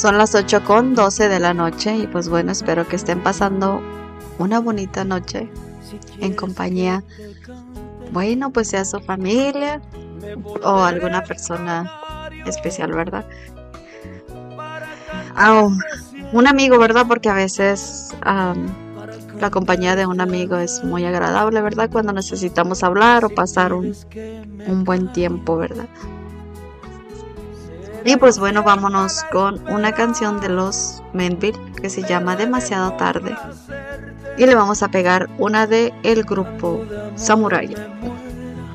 Son las 8:12 de la noche y pues bueno, espero que estén pasando una bonita noche en compañía, bueno, pues sea su familia o alguna persona especial, ¿verdad? Ah, un amigo, ¿verdad? Porque a veces la compañía de un amigo es muy agradable, ¿verdad? Cuando necesitamos hablar o pasar un buen tiempo, ¿verdad? Y pues bueno, vámonos con una canción de los Menville que se llama Demasiado tarde. Y le vamos a pegar una de el grupo Samurai.